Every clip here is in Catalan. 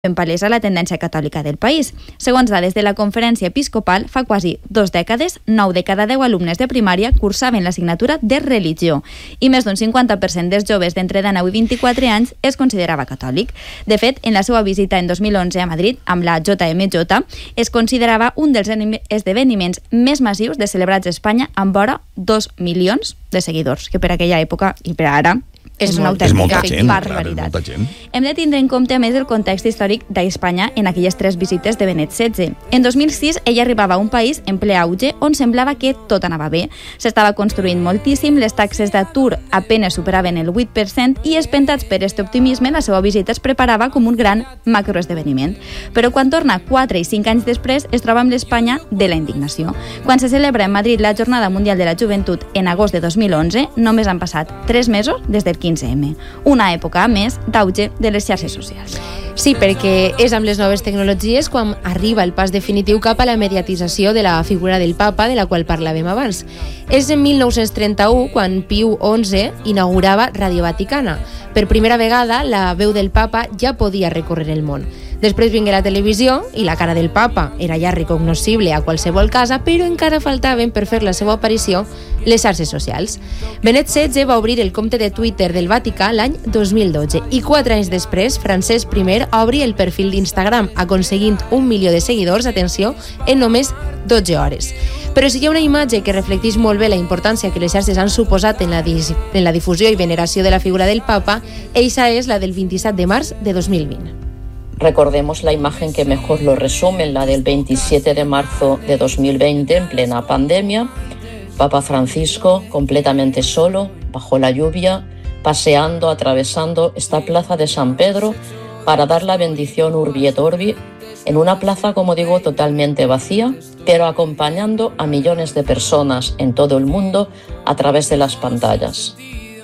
ben palesa la tendència catòlica del país. Segons dades de la Conferència Episcopal, fa quasi 2 dècades, 9 de cada 10 alumnes de primària cursaven l'assignatura de religió i més d'un 50% dels joves d'entre 19 i 24 anys es considerava catòlic. De fet, en la seva visita en 2011 a Madrid, amb la JMJ, es considerava un dels esdeveniments més massius de celebrats a Espanya amb vora 2 milions de seguidors, que per aquella època i per ara és una autèntica barbaritat. Hem de tindre en compte, a més, el context històric d'Espanya en aquelles 3 visites de Benet XVI. En 2006, ella arribava a un país en ple auge on semblava que tot anava bé. S'estava construint moltíssim, les taxes d'atur apenes superaven el 8% i, espentats per este optimisme, la seva visita es preparava com un gran macroesdeveniment. Però quan torna 4 i 5 anys després, es troba amb l'Espanya de la indignació. Quan se celebra en Madrid la Jornada Mundial de la Joventut en agost de 2011, només han passat 3 mesos des del 15M, una època, a més, d'auge de les xarxes socials. Sí, perquè és amb les noves tecnologies quan arriba el pas definitiu cap a la mediatització de la figura del papa, de la qual parlàvem abans. És en 1931 quan Piu XI inaugurava Radio Vaticana. Per primera vegada, la veu del papa ja podia recórrer el món. Després vingué la televisió i la cara del papa era ja recognoscible a qualsevol casa, però encara faltaven per fer la seva aparició les xarxes socials. Benet XVI va obrir el compte de Twitter del Vaticà l'any 2012 i 4 anys després, Francesc I obri el perfil d'Instagram, aconseguint 1 milió de seguidors, atenció, en només 12 hores. Però si hi ha una imatge que reflecteix molt bé la importància que les xarxes han suposat en la difusió i veneració de la figura del papa, eixa és la del 27 de març de 2020. Recordemos la imagen que mejor lo resume, la del 27 de marzo de 2020, en plena pandemia. Papa Francisco, completamente solo, bajo la lluvia, paseando, atravesando esta plaza de San Pedro para dar la bendición Urbi et Orbi, en una plaza, como digo, totalmente vacía, pero acompañando a millones de personas en todo el mundo a través de las pantallas.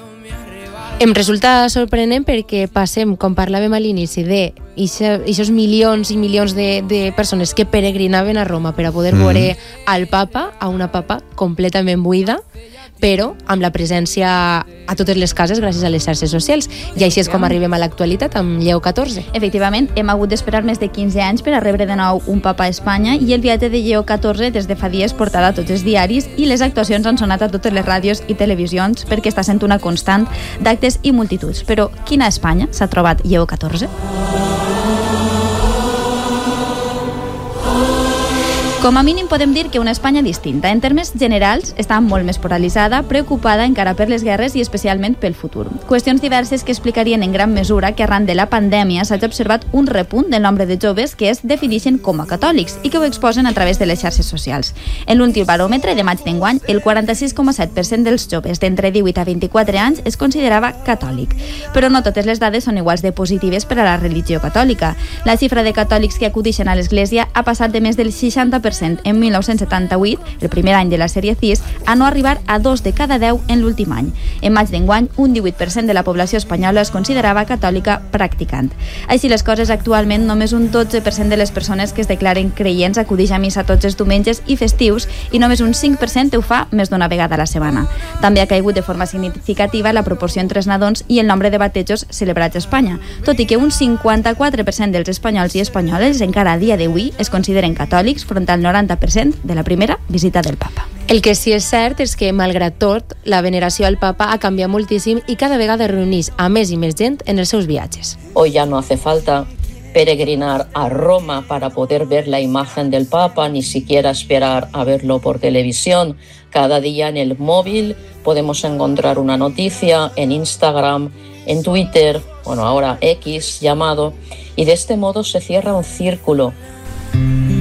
Em resulta sorprenent perquè passem, com parlàvem a l'inici, d'aixòs milions i milions de persones que peregrinaven a Roma per a poder veure al papa, a una papa completament buida, però amb la presència a totes les cases gràcies a les xarxes socials. I així és com arribem a l'actualitat amb Lleó XIV. Efectivament, hem hagut d'esperar més de 15 anys per a rebre de nou un papa a Espanya i el viatge de Lleó XIV des de fa dies portarà a tots els diaris i les actuacions han sonat a totes les ràdios i televisions perquè està sent una constant d'actes i multituds. Però quina Espanya s'ha trobat Lleó XIV? Com a mínim podem dir que una Espanya distinta. En termes generals, està molt més polaritzada, preocupada encara per les guerres i especialment pel futur. Qüestions diverses que explicarien en gran mesura que arran de la pandèmia s'ha observat un repunt del nombre de joves que es defineixen com a catòlics i que ho exposen a través de les xarxes socials. En l'últim baròmetre de maig d'enguany, el 46,7% dels joves d'entre 18 a 24 anys es considerava catòlic. Però no totes les dades són iguals de positives per a la religió catòlica. La xifra de catòlics que acudixen a l'Església ha passat de més del 60% en 1978, el primer any de la sèrie CIS, a no arribar a 2 de cada 10 en l'últim any. En maig d'enguany, un 18% de la població espanyola es considerava catòlica practicant. Així les coses, actualment només un 12% de les persones que es declaren creients acudix a missa tots els diumenges i festius i només un 5% ho fa més d'una vegada a la setmana. També ha caigut de forma significativa la proporció entre els nadons i el nombre de batejos celebrats a Espanya, tot i que un 54% dels espanyols i espanyoles encara a dia d'avui es consideren catòlics front al 90% de la primera visita del papa. El que sí és cert és que, malgrat tot, la veneració al papa ha canviat moltíssim i cada vegada reuneix a més i més gent en els seus viatges. Hoy ya no hace falta peregrinar a Roma para poder ver la imagen del Papa, ni siquiera esperar a verlo por televisión. Cada día en el móvil podemos encontrar una noticia en Instagram, en Twitter, bueno, ahora X llamado, y de este modo se cierra un círculo